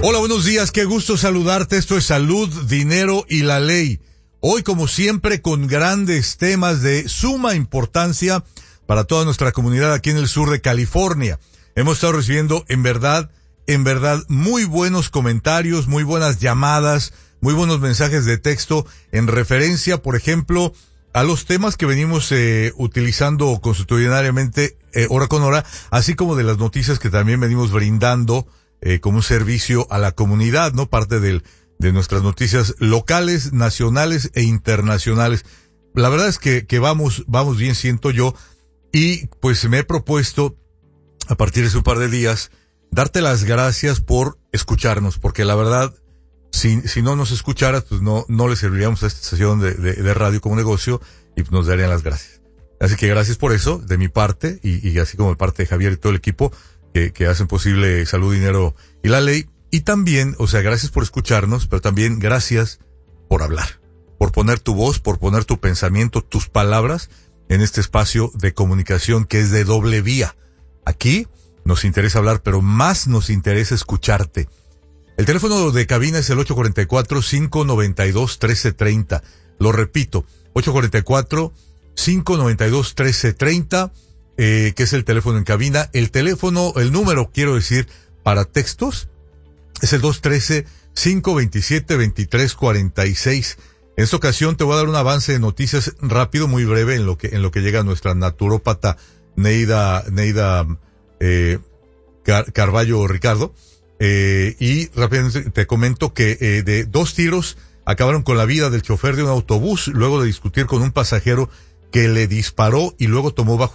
Hola, buenos días, qué gusto saludarte. Esto es Salud, Dinero y la Ley. Hoy, como siempre, con grandes temas de suma importancia para toda nuestra comunidad aquí en el sur de California. Hemos estado recibiendo, en verdad, muy buenos comentarios, muy buenas llamadas, muy buenos mensajes de texto en referencia, por ejemplo, a los temas que venimos utilizando consuetudinariamente, hora con hora, así como de las noticias que también venimos brindando como un servicio a la comunidad, ¿no? Parte de nuestras noticias locales, nacionales e internacionales. La verdad es que vamos bien, siento yo, y pues me he propuesto, a partir de hace un par de días, darte las gracias por escucharnos, porque la verdad, si no nos escucharas, pues no le serviríamos a esta estación de radio como negocio y nos darían las gracias. Así que gracias por eso, de mi parte, y así como de parte de Javier y todo el equipo que hacen posible Salud, Dinero y la Ley. Y también, gracias por escucharnos, pero también gracias por hablar, por poner tu voz, por poner tu pensamiento, tus palabras en este espacio de comunicación que es de doble vía. Aquí nos interesa hablar, pero más nos interesa escucharte. El teléfono de cabina es el 844-592-1330. Lo repito, 844-592-1330, que es el teléfono en cabina. El número, quiero decir, para textos, es el 213-527-2346. En esta ocasión te voy a dar un avance de noticias rápido, muy breve, en lo que llega nuestra naturópata Neida Carballo Ricardo. Y rápidamente te comento que de 2 tiros acabaron con la vida del chofer de un autobús luego de discutir con un pasajero que le disparó y luego tomó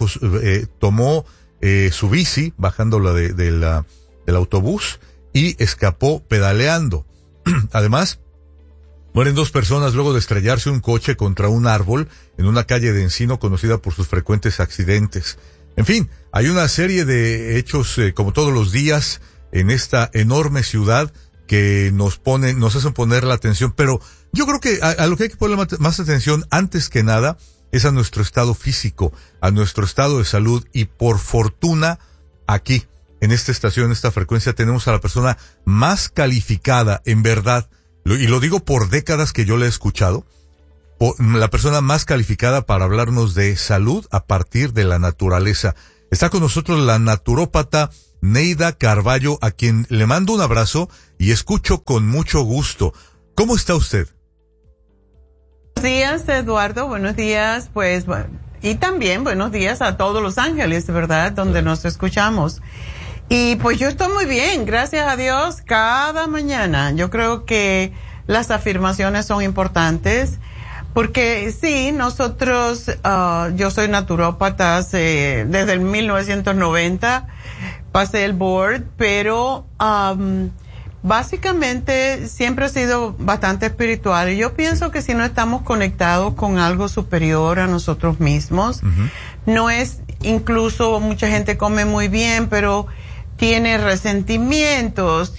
su bici bajándola del autobús y escapó pedaleando. Además, mueren 2 personas luego de estrellarse un coche contra un árbol en una calle de Encino conocida por sus frecuentes accidentes. En fin, hay una serie de hechos como todos los días en esta enorme ciudad que nos hacen poner la atención, pero yo creo que a lo que hay que poner más atención antes que nada es a nuestro estado físico, a nuestro estado de salud, y por fortuna aquí en esta estación, en esta frecuencia, tenemos a la persona más calificada, en verdad, y lo digo por décadas que yo le he escuchado, la persona más calificada para hablarnos de salud a partir de la naturaleza. Está con nosotros la naturópata Neida Carballo, a quien le mando un abrazo y escucho con mucho gusto. ¿Cómo está usted? Buenos días, Eduardo. Buenos días, pues, y también buenos días a todos Los Ángeles, ¿verdad? Donde nos escuchamos. Y pues yo estoy muy bien, gracias a Dios, cada mañana. Yo creo que las afirmaciones son importantes, porque sí, nosotros, yo soy naturópata desde el 1990, pasé el board, pero básicamente siempre he sido bastante espiritual, y yo pienso que si no estamos conectados con algo superior a nosotros mismos, no es, incluso mucha gente come muy bien, pero tiene resentimientos,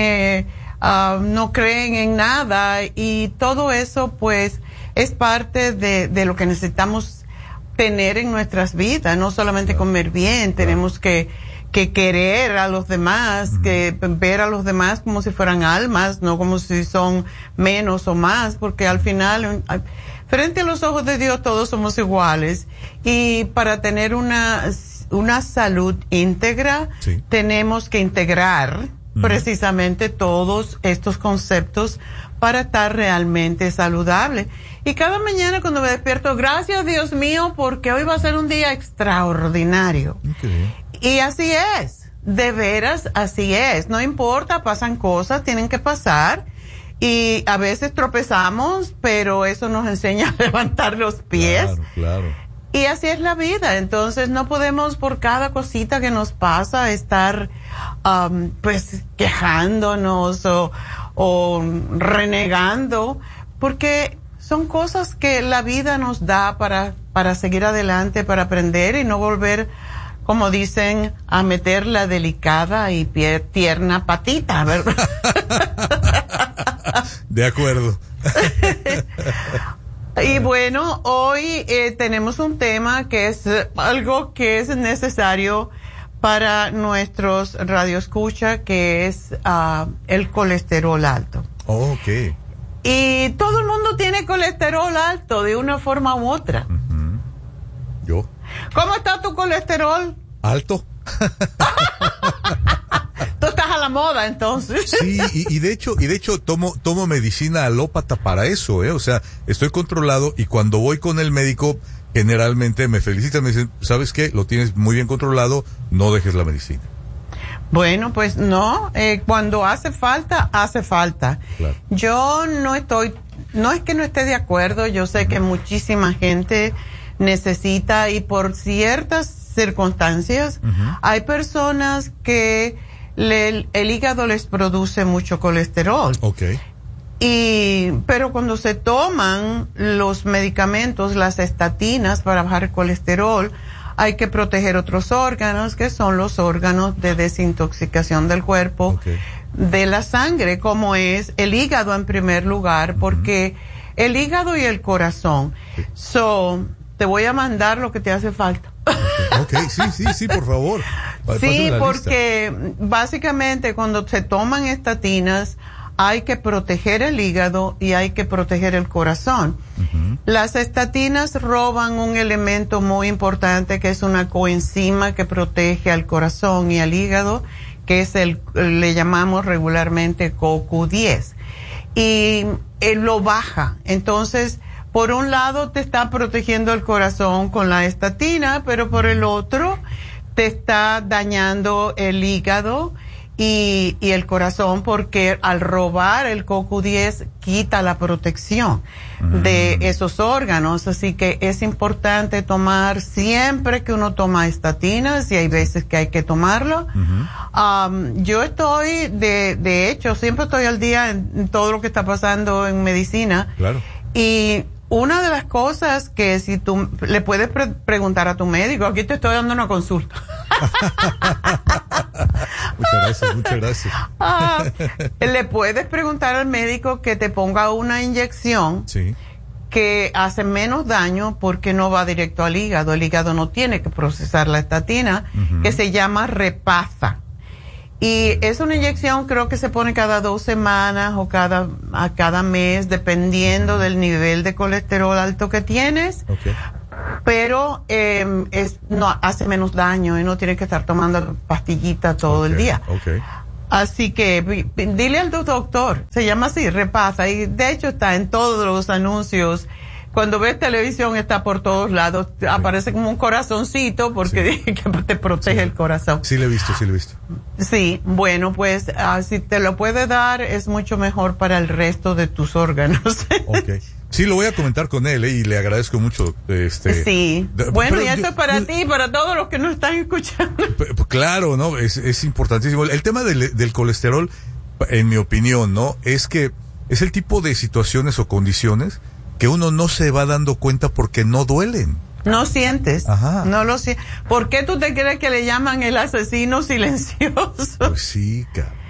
no creen en nada, y todo eso pues es parte de lo que necesitamos tener en nuestras vidas, no solamente comer bien, tenemos que querer a los demás, que ver a los demás como si fueran almas, no como si son menos o más, porque al final, frente a los ojos de Dios, todos somos iguales. Y para tener una salud íntegra, sí, tenemos que integrar precisamente todos estos conceptos para estar realmente saludable. Y cada mañana cuando me despierto, gracias Dios mío, porque hoy va a ser un día extraordinario. Okay. Y así es, de veras, así es. No importa, pasan cosas, tienen que pasar. Y a veces tropezamos, pero eso nos enseña a levantar los pies. Claro, claro. Y así es la vida. Entonces no podemos por cada cosita que nos pasa estar pues quejándonos o renegando, porque son cosas que la vida nos da para seguir adelante, para aprender y no volver, como dicen, a meter la delicada y tierna patita, ¿verdad? De acuerdo. Y bueno, hoy tenemos un tema que es algo que es necesario para nuestros radioescuchas, que es el colesterol alto. Oh, ok. Y todo el mundo tiene colesterol alto de una forma u otra. Uh-huh. ¿Yo? ¿Cómo está tu colesterol? Alto. Tú estás a la moda, entonces. Sí, y de hecho tomo medicina alópata para eso, o sea, estoy controlado, y cuando voy con el médico, generalmente me felicitan, me dicen, ¿sabes qué? Lo tienes muy bien controlado, no dejes la medicina. Bueno, pues no, cuando hace falta, hace falta. Claro. Yo no es que no esté de acuerdo, yo sé que muchísima gente necesita, y por ciertas circunstancias, hay personas que el hígado les produce mucho colesterol. Okay. Pero cuando se toman los medicamentos, las estatinas para bajar el colesterol, hay que proteger otros órganos, que son los órganos de desintoxicación del cuerpo, okay, de la sangre, como es el hígado en primer lugar, porque el hígado y el corazón. Te voy a mandar lo que te hace falta. Okay, sí, por favor. Sí, porque básicamente cuando se toman estatinas, hay que proteger el hígado y hay que proteger el corazón. Uh-huh. Las estatinas roban un elemento muy importante, que es una coenzima que protege al corazón y al hígado, que es le llamamos regularmente CoQ10. Y lo baja. Entonces, por un lado te está protegiendo el corazón con la estatina, pero por el otro te está dañando el hígado y el corazón, porque al robar el CoQ10 quita la protección de esos órganos. Así que es importante tomar siempre que uno toma estatinas, y hay veces que hay que tomarlo. Yo estoy, de hecho, siempre estoy al día en todo lo que está pasando en medicina. Claro. Y una de las cosas que si tú le puedes preguntar a tu médico, aquí te estoy dando una consulta. Muchas gracias. Le puedes preguntar al médico que te ponga una inyección, sí, que hace menos daño porque no va directo al hígado. El hígado no tiene que procesar la estatina, que se llama Repatha. Y es una inyección, creo que se pone cada 2 semanas o a cada mes, dependiendo del nivel de colesterol alto que tienes. Okay. Pero no hace menos daño, y no tienes que estar tomando pastillita todo el día. Okay. Así que dile al doctor, se llama así, Repatha, y de hecho está en todos los anuncios. Cuando ves televisión está por todos lados, sí, aparece como un corazoncito, porque sí, que te protege el corazón. Sí, lo he visto. Sí, bueno, pues si te lo puede dar, es mucho mejor para el resto de tus órganos. Okay. Sí, lo voy a comentar con él, y le agradezco mucho. Sí. Bueno, y esto es para ti y para todos los que nos están escuchando. Claro, ¿no? Es importantísimo. El tema del colesterol, en mi opinión, ¿no? Es que es el tipo de situaciones o condiciones que uno no se va dando cuenta porque no duelen. No sientes. Ajá. No lo sientes. ¿Por qué tú te crees que le llaman el asesino silencioso? Pues sí,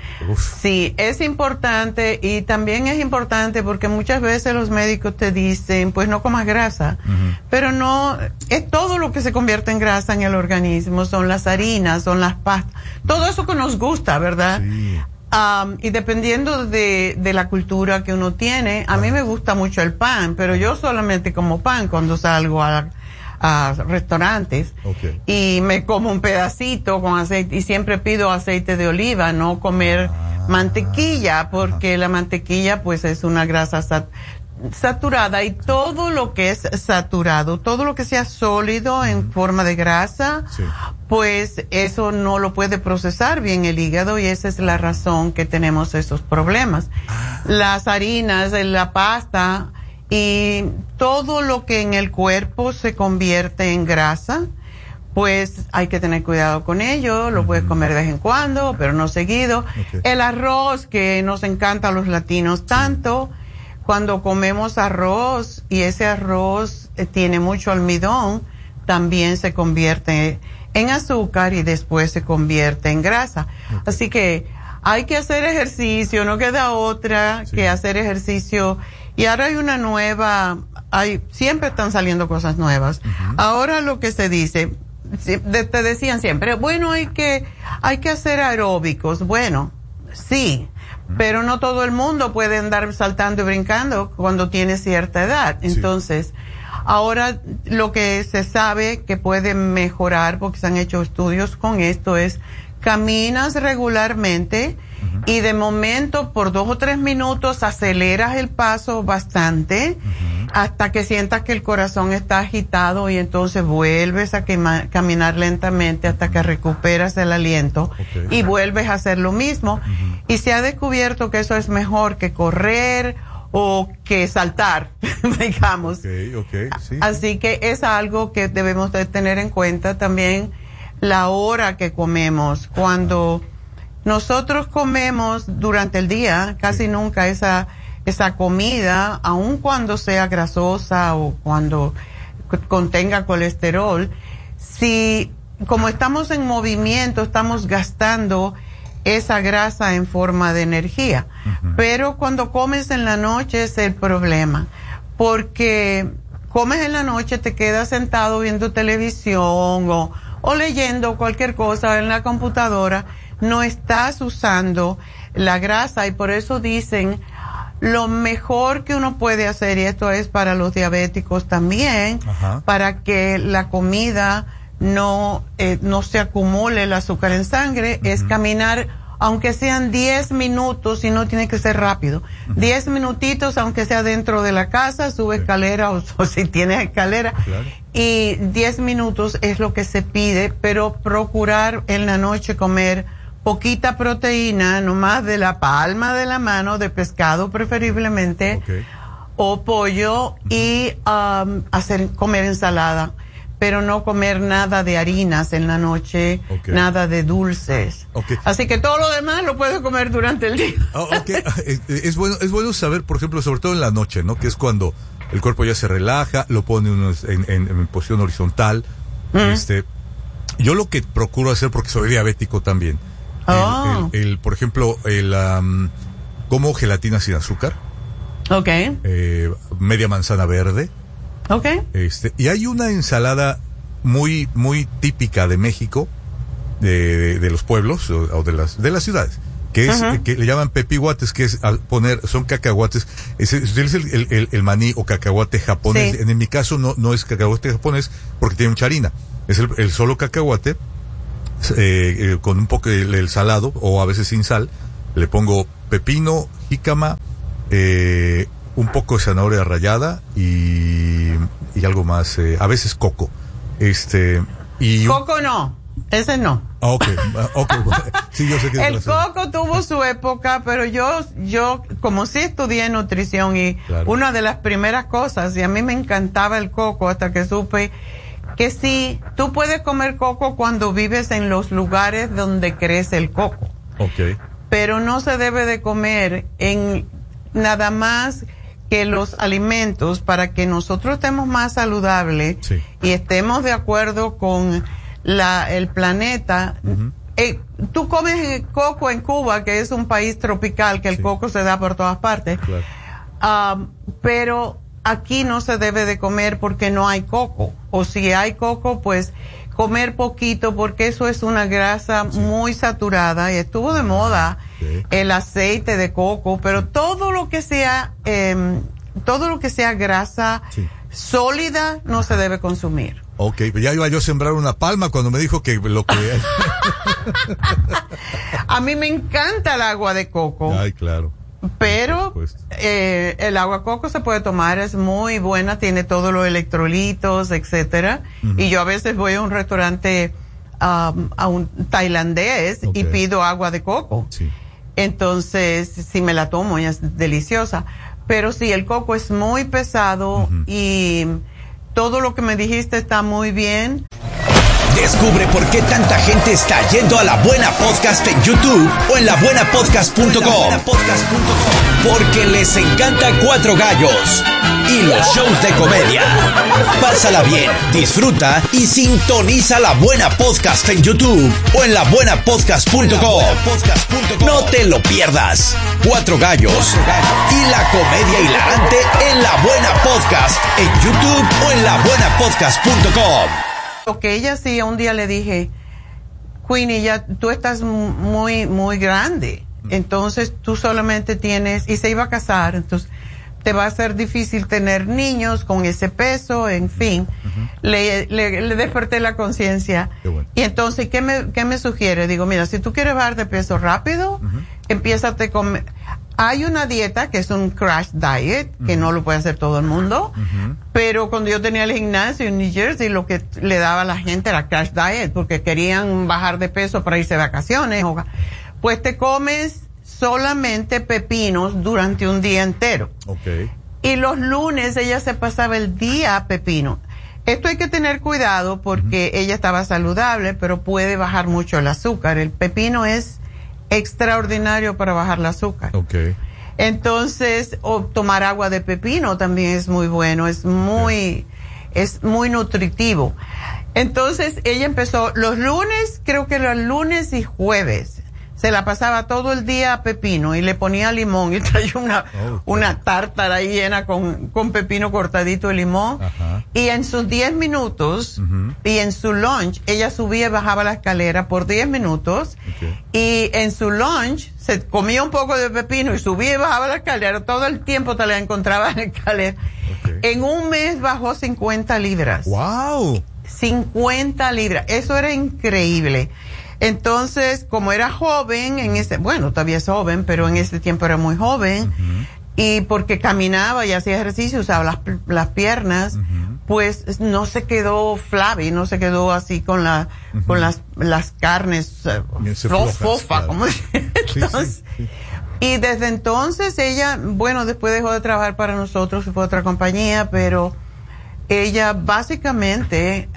Sí, es importante, y también es importante porque muchas veces los médicos te dicen, pues no comas grasa, pero no, es todo lo que se convierte en grasa en el organismo, son las harinas, son las pastas, todo eso que nos gusta, ¿verdad? Sí. Y dependiendo de la cultura que uno tiene, a mí me gusta mucho el pan, pero yo solamente como pan cuando salgo a restaurantes. Okay. Y me como un pedacito con aceite, y siempre pido aceite de oliva, no comer mantequilla, porque la mantequilla pues es una grasa saturada, y todo lo que es saturado, todo lo que sea sólido en forma de grasa, sí, pues eso no lo puede procesar bien el hígado, y esa es la razón que tenemos esos problemas. Las harinas, la pasta y todo lo que en el cuerpo se convierte en grasa, pues hay que tener cuidado con ello. Lo puedes comer de vez en cuando, pero no seguido. Okay. El arroz, que nos encanta a los latinos tanto, cuando comemos arroz y ese arroz tiene mucho almidón, también se convierte en azúcar y después se convierte en grasa. Okay. Así que hay que hacer ejercicio, no queda otra que hacer ejercicio. Y ahora hay siempre están saliendo cosas nuevas. Ahora lo que se dice, te decían siempre, bueno, hay que hacer aeróbicos. Bueno, sí, pero no todo el mundo puede andar saltando y brincando cuando tiene cierta edad. Entonces, ahora lo que se sabe que puede mejorar, porque se han hecho estudios con esto, es caminas regularmente y de momento por 2 o 3 minutos aceleras el paso bastante hasta que sientas que el corazón está agitado y entonces vuelves a caminar lentamente hasta que recuperas el aliento y vuelves a hacer lo mismo. Y se ha descubierto que eso es mejor que correr o que saltar, digamos. Sí. Así que es algo que debemos de tener en cuenta también, la hora que comemos. Cuando nosotros comemos durante el día, casi nunca esa comida, aun cuando sea grasosa o cuando contenga colesterol, si como estamos en movimiento, estamos gastando esa grasa en forma de energía. Pero cuando comes en la noche es el problema, porque comes en la noche, te quedas sentado viendo televisión o leyendo cualquier cosa en la computadora, no estás usando la grasa, y por eso dicen lo mejor que uno puede hacer, y esto es para los diabéticos también, para que la comida no se acumule el azúcar en sangre, es caminar, aunque sean 10 minutos, y no tiene que ser rápido, 10 minutitos, aunque sea dentro de la casa, sube escalera o si tienes escalera, y 10 minutos es lo que se pide, pero procurar en la noche comer poquita proteína, nomás de la palma de la mano, de pescado preferiblemente, o pollo, y comer ensalada, pero no comer nada de harinas en la noche, nada de dulces. Así que todo lo demás lo puedes comer durante el día. Es bueno saber, por ejemplo, sobre todo en la noche, ¿no? Que es cuando el cuerpo ya se relaja, lo pone uno en posición horizontal. Yo lo que procuro hacer, porque soy diabético también, por ejemplo, como gelatina sin azúcar. Media manzana verde. Y hay una ensalada muy, muy típica de México, de los pueblos o de las ciudades, que es, que le llaman pepihuates, que es son cacahuates, se utiliza el maní o cacahuate japonés. En mi caso no es cacahuate japonés porque tiene mucha harina, es el solo cacahuate, con un poco el salado, o a veces sin sal. Le pongo pepino, jícama, un poco de zanahoria rallada y algo más, a veces coco. Coco no, ese no. Sí, yo sé que el coco tuvo su época, pero yo como sí estudié nutrición y una de las primeras cosas, y a mí me encantaba el coco hasta que supe que sí, tú puedes comer coco cuando vives en los lugares donde crece el coco. Pero no se debe de comer en nada más que los alimentos, para que nosotros estemos más saludables y estemos de acuerdo con el planeta. Tú comes coco en Cuba, que es un país tropical, que el coco se da por todas partes, pero aquí no se debe de comer porque no hay coco, o si hay coco, pues comer poquito, porque eso es una grasa muy saturada, y estuvo de moda el aceite de coco, pero todo lo que sea grasa sólida no se debe consumir. Ya iba yo a sembrar una palma cuando me dijo que lo que a mí me encanta el agua de coco. Claro. Pero el agua de coco se puede tomar, es muy buena, tiene todos los electrolitos, etcétera. Y yo a veces voy a un restaurante, a un tailandés, y pido agua de coco. Entonces, si me la tomo, ya es deliciosa. Pero sí, el coco es muy pesado, y todo lo que me dijiste está muy bien. Descubre por qué tanta gente está yendo a La Buena Podcast en YouTube o en labuenapodcast.com. Porque les encanta Cuatro Gallos y los shows de comedia. Pásala bien, disfruta y sintoniza La Buena Podcast en YouTube o en labuenapodcast.com. No te lo pierdas. Cuatro Gallos y la comedia hilarante en La Buena Podcast en YouTube o en labuenapodcast.com. Lo que ella hacía, un día le dije, Queenie, ya tú estás muy, muy grande. Entonces tú solamente tienes, y se iba a casar, entonces te va a ser difícil tener niños con ese peso, en fin. Le desperté la conciencia. Bueno. Y entonces, ¿qué me sugiere? Digo, mira, si tú quieres bajar de peso rápido, empiézate con... Hay una dieta que es un crash diet, que no lo puede hacer todo el mundo, pero cuando yo tenía el gimnasio en New Jersey, lo que le daba a la gente era crash diet, porque querían bajar de peso para irse de vacaciones. Pues te comes solamente pepinos durante un día entero. Okay. Y los lunes ella se pasaba el día a pepino. Esto hay que tener cuidado porque ella estaba saludable, pero puede bajar mucho el azúcar. El pepino es extraordinario para bajar el azúcar. Okay. Entonces, o tomar agua de pepino también es muy bueno, es muy nutritivo. Entonces, ella empezó los lunes, creo que los lunes y jueves, se la pasaba todo el día a pepino y le ponía limón y traía una tártara llena con pepino cortadito de limón. Ajá. Y en sus 10 minutos y en su lunch, ella subía y bajaba la escalera por 10 minutos. Okay. Y en su lunch se comía un poco de pepino y subía y bajaba la escalera. Todo el tiempo te la encontraba en la escalera. Okay. En un mes bajó 50 libras. ¡Wow! 50 libras. Eso era increíble. Entonces, como era joven, bueno, todavía es joven, pero en ese tiempo era muy joven, y porque caminaba y hacía ejercicio, usaba las piernas, pues no se quedó flabby, no se quedó así con las carnes fofa, como entonces, sí. Y desde entonces ella, bueno, después dejó de trabajar para nosotros, se fue a otra compañía, pero ella básicamente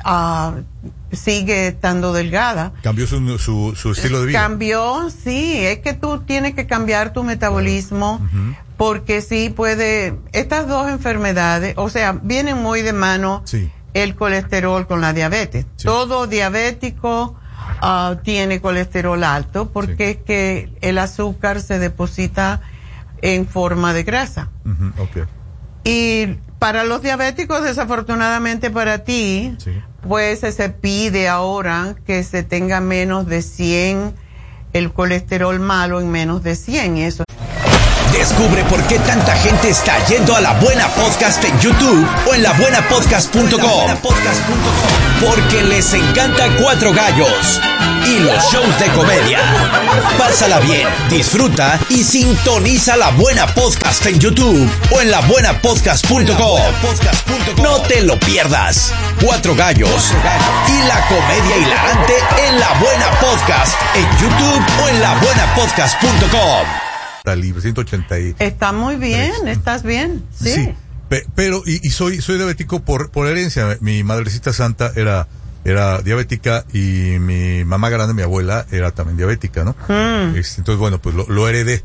sigue estando delgada. ¿Cambió su estilo de vida? Cambió, sí, es que tú tienes que cambiar tu metabolismo, porque sí puede, estas dos enfermedades, o sea, vienen muy de mano, sí, el colesterol con la diabetes. Sí. Todo diabético tiene colesterol alto, porque es que el azúcar se deposita en forma de grasa. Okay. Y para los diabéticos, desafortunadamente para ti, pues se pide ahora que se tenga menos de 100, el colesterol malo en menos de 100, y eso. Descubre por qué tanta gente está yendo a La Buena Podcast en YouTube o en labuenapodcast.com. Porque les encanta Cuatro Gallos y los shows de comedia. Pásala bien, disfruta y sintoniza La Buena Podcast en YouTube o en labuenapodcast.com. No te lo pierdas. Cuatro Gallos y la comedia hilarante en La Buena Podcast en YouTube o en labuenapodcast.com. Libre, 180. Está muy bien, estás bien, sí. Sí, pero y soy diabético por herencia. Mi madrecita santa era diabética y mi mamá grande, mi abuela, era también diabética, ¿no? Entonces, bueno, pues lo heredé.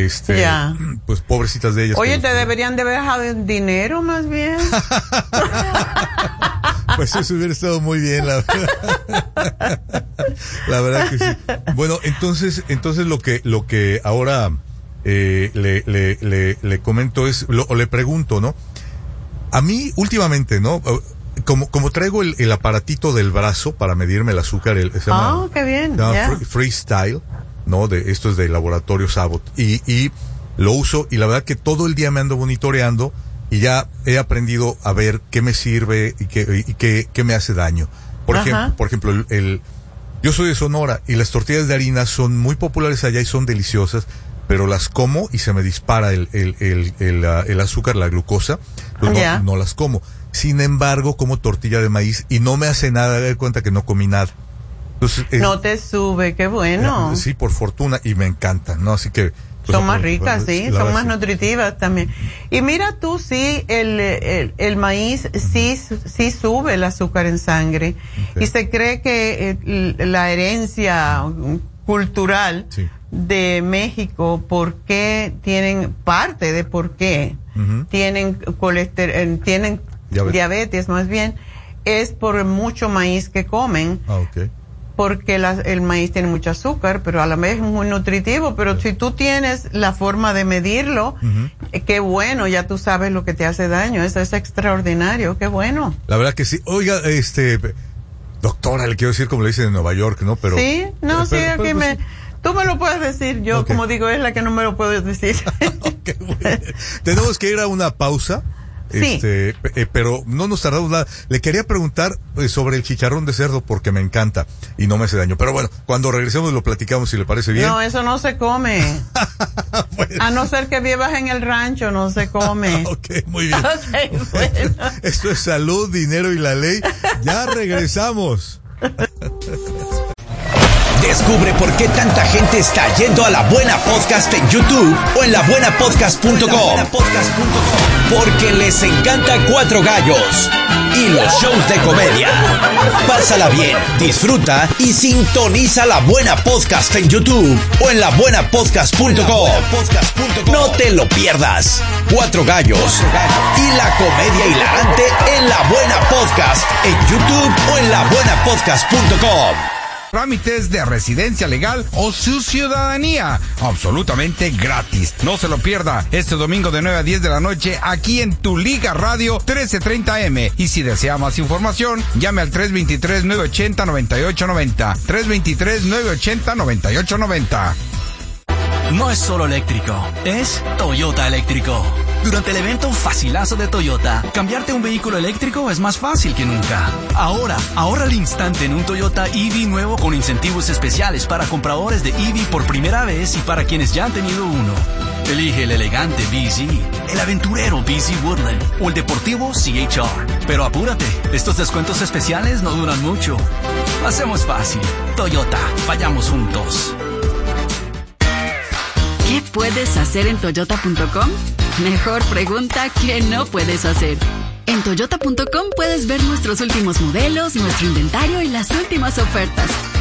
Pues pobrecitas de ellas. Oye, te deberían de haber dejado dinero más bien. Pues eso hubiera estado muy bien, la verdad. La verdad que sí. Bueno, entonces lo que ahora le comento o le pregunto, ¿no? A mí últimamente, ¿no? Como traigo el aparatito del brazo para medirme el azúcar, se llama, qué bien. Se llama Freestyle, ¿no? Esto es de Laboratorios Abbott, y lo uso, y la verdad que todo el día me ando monitoreando y ya he aprendido a ver qué me sirve y qué me hace daño. Por ejemplo, yo soy de Sonora y las tortillas de harina son muy populares allá y son deliciosas, pero las como y se me dispara el azúcar, la glucosa, pues no las como. Sin embargo, como tortilla de maíz y no me hace nada, de cuenta que no comí nada. Entonces, no te sube, qué bueno. Sí, por fortuna, y me encantan, ¿no? Así que... Pues, son más ricas, sí, son más nutritivas también. Y mira tú, sí, el maíz sí sube el azúcar en sangre. Okay. Y se cree que la herencia cultural de México, tienen colesterol, tienen diabetes más bien, es por mucho maíz que comen. Porque el maíz tiene mucho azúcar, pero a la vez es muy nutritivo. Pero si tú tienes la forma de medirlo, qué bueno, ya tú sabes lo que te hace daño. Eso es extraordinario, qué bueno. La verdad que sí. Oiga, Doctora, le quiero decir como le dicen en Nueva York, ¿no? Pero sí, no, sí, aquí pues, tú me lo puedes decir, yo okay. Como digo, es la que no me lo puedo decir. Okay, muy bien. Tenemos que ir a una pausa. Sí. Pero no nos tardamos nada. Le quería preguntar sobre el chicharrón de cerdo porque me encanta y no me hace daño. Pero bueno, cuando regresemos lo platicamos si le parece bien. No, eso no se come. Bueno. A no ser que vivas en el rancho, no se come. Ok, muy bien. Okay, bueno. Esto es Salud, Dinero y la Ley. Ya regresamos. Descubre por qué tanta gente está yendo a La Buena Podcast en YouTube o en labuenapodcast.com. Porque les encanta Cuatro Gallos y los shows de comedia. Pásala bien, disfruta y sintoniza La Buena Podcast en YouTube o en labuenapodcast.com. No te lo pierdas. Cuatro Gallos y la comedia hilarante en La Buena Podcast en YouTube o en labuenapodcast.com. Trámites de residencia legal o su ciudadanía, absolutamente gratis. No se lo pierda este domingo de 9 a 10 de la noche aquí en Tu Liga Radio 1330 AM. Y si desea más información, llame al 323-980-9890. 323-980-9890. No es solo eléctrico, es Toyota eléctrico. Durante el evento Facilazo de Toyota, cambiarte un vehículo eléctrico es más fácil que nunca. Ahora, ahorra al instante en un Toyota EV nuevo con incentivos especiales para compradores de EV por primera vez y para quienes ya han tenido uno. Elige el elegante BZ, el aventurero BZ Woodland o el deportivo CHR. Pero apúrate, estos descuentos especiales no duran mucho. Hacemos fácil. Toyota, vayamos juntos. ¿Qué puedes hacer en Toyota.com? Mejor pregunta, ¿qué no puedes hacer? En Toyota.com puedes ver nuestros últimos modelos, nuestro inventario y las últimas ofertas.